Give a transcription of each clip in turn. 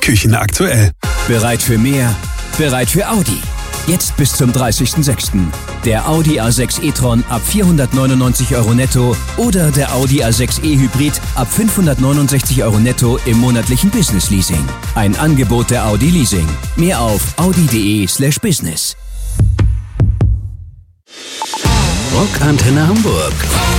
Küchen aktuell. Bereit für mehr? Bereit für Audi. Jetzt bis zum 30.06. Der Audi A6 e-tron ab 499 € netto oder der Audi A6 e-Hybrid ab 569 € netto im monatlichen Business-Leasing. Ein Angebot der Audi Leasing. Mehr auf audi.de/business. Rockantenne Hamburg.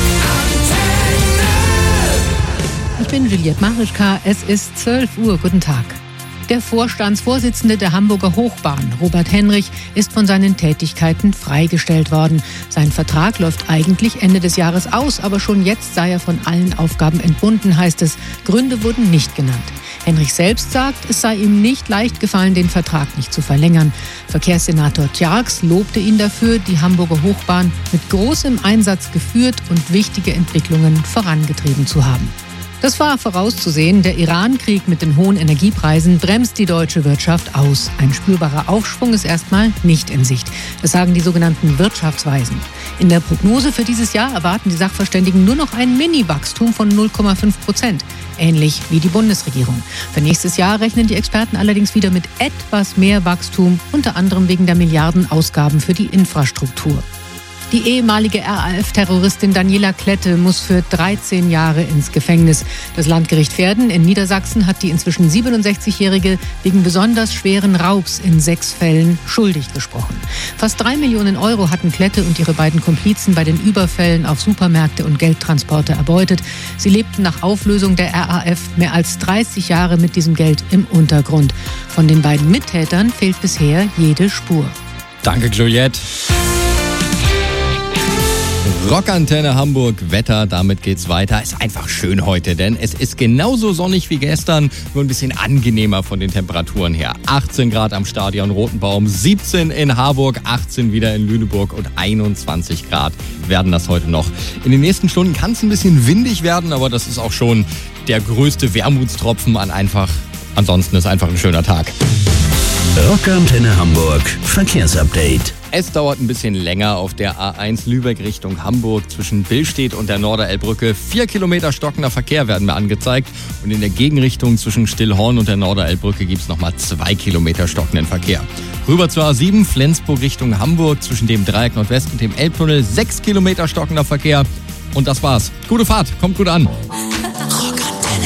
Ich bin Juliette Marischka, es ist 12 Uhr. Guten Tag. Der Vorstandsvorsitzende der Hamburger Hochbahn, Robert Henrich, ist von seinen Tätigkeiten freigestellt worden. Sein Vertrag läuft eigentlich Ende des Jahres aus, aber schon jetzt sei er von allen Aufgaben entbunden, heißt es. Gründe wurden nicht genannt. Henrich selbst sagt, es sei ihm nicht leicht gefallen, den Vertrag nicht zu verlängern. Verkehrssenator Tjarks lobte ihn dafür, die Hamburger Hochbahn mit großem Einsatz geführt und wichtige Entwicklungen vorangetrieben zu haben. Das war vorauszusehen. Der Iran-Krieg mit den hohen Energiepreisen bremst die deutsche Wirtschaft aus. Ein spürbarer Aufschwung ist erstmal nicht in Sicht. Das sagen die sogenannten Wirtschaftsweisen. In der Prognose für dieses Jahr erwarten die Sachverständigen nur noch ein Mini-Wachstum von 0,5%. Ähnlich wie die Bundesregierung. Für nächstes Jahr rechnen die Experten allerdings wieder mit etwas mehr Wachstum, unter anderem wegen der Milliardenausgaben für die Infrastruktur. Die ehemalige RAF-Terroristin Daniela Klette muss für 13 Jahre ins Gefängnis. Das Landgericht Verden in Niedersachsen hat die inzwischen 67-Jährige wegen besonders schweren Raubs in 6 Fällen schuldig gesprochen. Fast 3 Millionen € hatten Klette und ihre beiden Komplizen bei den Überfällen auf Supermärkte und Geldtransporte erbeutet. Sie lebten nach Auflösung der RAF mehr als 30 Jahre mit diesem Geld im Untergrund. Von den beiden Mittätern fehlt bisher jede Spur. Danke, Juliette. Rockantenne Hamburg, Wetter, damit geht's weiter. Ist einfach schön heute, denn es ist genauso sonnig wie gestern, nur ein bisschen angenehmer von den Temperaturen her. 18 Grad am Stadion Rotenbaum, 17 in Harburg, 18 wieder in Lüneburg und 21 Grad werden das heute noch. In den nächsten Stunden kann es ein bisschen windig werden, aber das ist auch schon der größte Wermutstropfen ansonsten ist einfach ein schöner Tag. Rockantenne Hamburg, Verkehrsupdate. Es dauert ein bisschen länger auf der A1 Lübeck Richtung Hamburg zwischen Billstedt und der Norderelbbrücke. 4 Kilometer stockender Verkehr werden mir angezeigt. Und in der Gegenrichtung zwischen Stillhorn und der Norderelbbrücke gibt es nochmal 2 Kilometer stockenden Verkehr. Rüber zur A7 Flensburg Richtung Hamburg zwischen dem Dreieck Nordwest und dem Elbtunnel. 6 Kilometer stockender Verkehr. Und das war's. Gute Fahrt, kommt gut an. Rockantenne.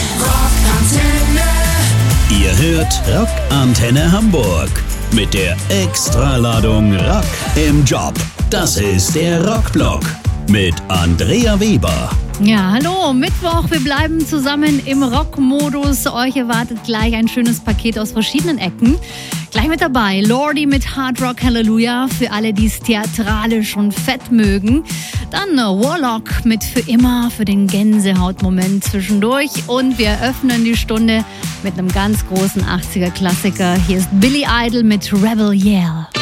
Ihr hört Rockantenne Hamburg. Mit der Extraladung Rock im Job. Das ist der Rockblock mit Andrea Weber. Ja, hallo, Mittwoch, wir bleiben zusammen im Rockmodus. Euch erwartet gleich ein schönes Paket aus verschiedenen Ecken. Gleich mit dabei Lordi mit Hard Rock Hallelujah, für alle, die es theatralisch und fett mögen. Dann Warlock mit Für immer, für den Gänsehautmoment zwischendurch. Und wir öffnen die Stunde mit einem ganz großen 80er-Klassiker. Hier ist Billy Idol mit Rebel Yell.